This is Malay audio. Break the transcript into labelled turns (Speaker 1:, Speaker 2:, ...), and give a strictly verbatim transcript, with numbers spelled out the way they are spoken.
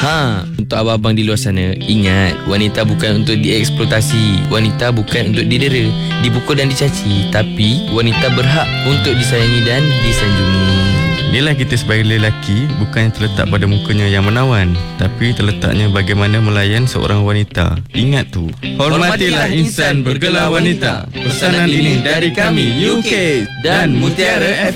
Speaker 1: Ha, untuk abang-abang di luar sana, ingat, wanita bukan untuk dieksploitasi, wanita bukan untuk didera, dipukul dan dicaci, tapi wanita berhak untuk disayangi dan disanjungi.
Speaker 2: Inilah kita sebagai lelaki bukan terletak pada mukanya yang menawan, tapi terletaknya bagaimana melayan seorang wanita. Ingat tu, hormatilah insan bergelar wanita. Pesanan ini dari kami U K dan Mutiara F M.